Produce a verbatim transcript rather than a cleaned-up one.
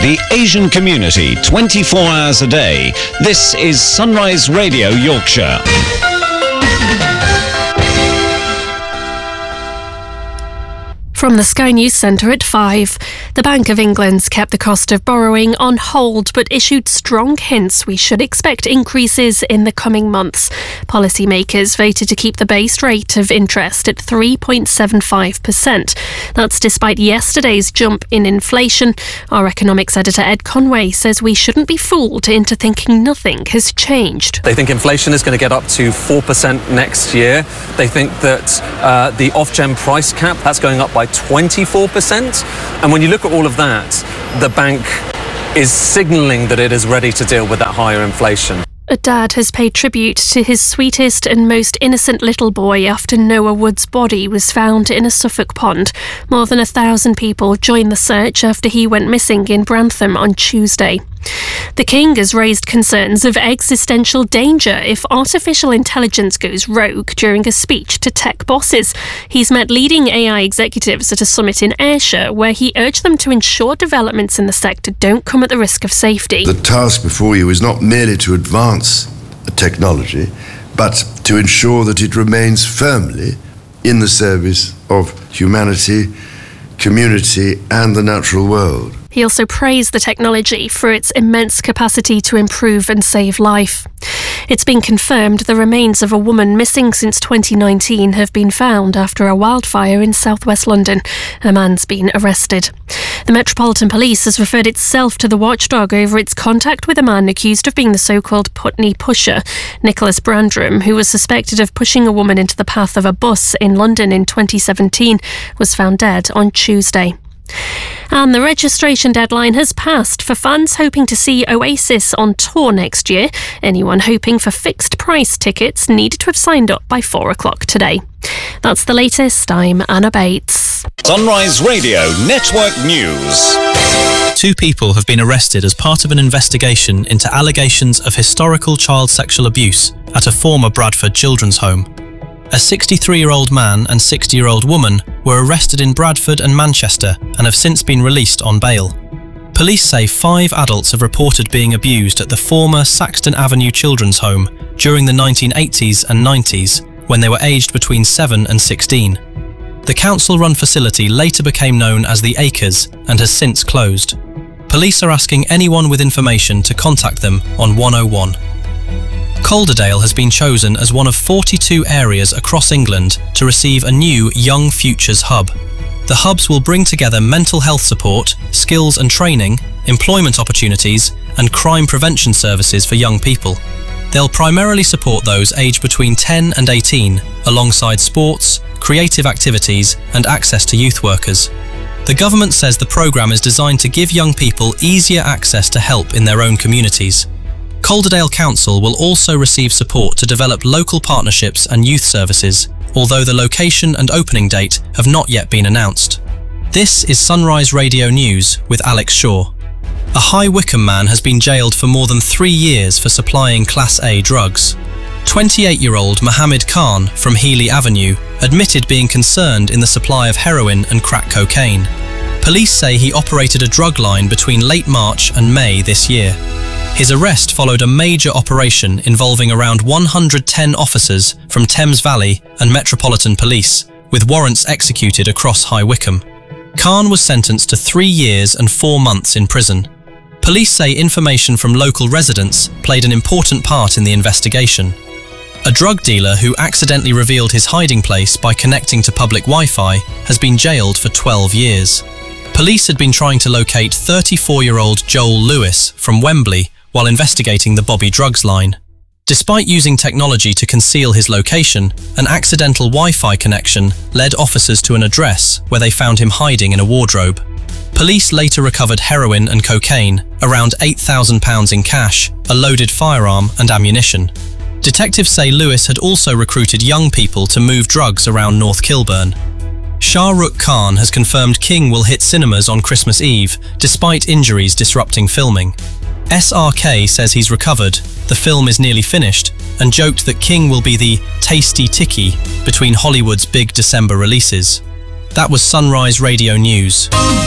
the Asian community twenty-four hours a day. This is Sunrise Radio Yorkshire. From the Sky News Centre at five. The Bank of England's kept the cost of borrowing on hold but issued strong hints we should expect increases in the coming months. Policymakers voted to keep the base rate of interest at three point seven five percent. That's despite yesterday's jump in inflation. Our economics editor Ed Conway says we shouldn't be fooled into thinking nothing has changed. They think inflation is going to get up to four percent next year. They think that uh, the Ofgem price cap, that's going up by twenty-four percent. And when you look at all of that, the bank is signalling that it is ready to deal with that higher inflation. A dad has paid tribute to his sweetest and most innocent little boy after Noah Wood's body was found in a Suffolk pond. More than a thousand people joined the search after he went missing in Brantham on Tuesday. The King has raised concerns of existential danger if artificial intelligence goes rogue during a speech to tech bosses. He's met leading A I executives at a summit in Ayrshire where he urged them to ensure developments in the sector don't come at the risk of safety. The task before you is not merely to advance a technology, but to ensure that it remains firmly in the service of humanity, community, and the natural world. He also praised the technology for its immense capacity to improve and save life. It's been confirmed the remains of a woman missing since twenty nineteen have been found after a wildfire in southwest London. A man's been arrested. The Metropolitan Police has referred itself to the watchdog over its contact with a man accused of being the so-called Putney pusher. Nicholas Brandram, who was suspected of pushing a woman into the path of a bus in London in twenty seventeen, was found dead on Tuesday. And the registration deadline has passed for fans hoping to see Oasis on tour next year. Anyone hoping for fixed price tickets needed to have signed up by four o'clock today. That's the latest. I'm Anna Bates. Sunrise Radio Network News. Two people have been arrested as part of an investigation into allegations of historical child sexual abuse at a former Bradford children's home. A sixty-three-year-old man and sixty-year-old woman were arrested in Bradford and Manchester and have since been released on bail. Police say five adults have reported being abused at the former Saxton Avenue Children's Home during the nineteen eighties and nineties when they were aged between seven and sixteen. The council-run facility later became known as the Acres and has since closed. Police are asking anyone with information to contact them on one oh one. Calderdale has been chosen as one of forty-two areas across England to receive a new Young Futures Hub. The hubs will bring together mental health support, skills and training, employment opportunities, and crime prevention services for young people. They'll primarily support those aged between ten and eighteen, alongside sports, creative activities, and access to youth workers. The government says the programme is designed to give young people easier access to help in their own communities. Calderdale Council will also receive support to develop local partnerships and youth services, although the location and opening date have not yet been announced. This is Sunrise Radio News with Alex Shaw. A High Wycombe man has been jailed for more than three years for supplying Class A drugs. twenty-eight-year-old Mohammed Khan from Healy Avenue admitted being concerned in the supply of heroin and crack cocaine. Police say he operated a drug line between late March and May this year. His arrest followed a major operation involving around one hundred ten officers from Thames Valley and Metropolitan Police, with warrants executed across High Wycombe. Khan was sentenced to three years and four months in prison. Police say information from local residents played an important part in the investigation. A drug dealer who accidentally revealed his hiding place by connecting to public Wi-Fi has been jailed for twelve years. Police had been trying to locate thirty-four-year-old Joel Lewis from Wembley while investigating the Bobby Drugs line. Despite using technology to conceal his location, an accidental Wi-Fi connection led officers to an address where they found him hiding in a wardrobe. Police later recovered heroin and cocaine, around eight thousand pounds in cash, a loaded firearm and ammunition. Detectives say Lewis had also recruited young people to move drugs around North Kilburn. Shah Rukh Khan has confirmed King will hit cinemas on Christmas Eve, despite injuries disrupting filming. S R K says he's recovered, the film is nearly finished, and joked that King will be the tasty ticky between Hollywood's big December releases. That was Sunrise Radio News.